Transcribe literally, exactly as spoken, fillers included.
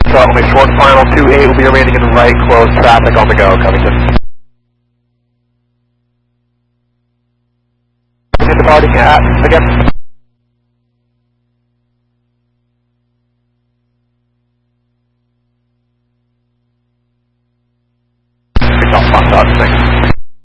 So only short final two eight will be remaining in right, closed traffic on the go, Covington. Departing at, again. Not fucked up, thanks.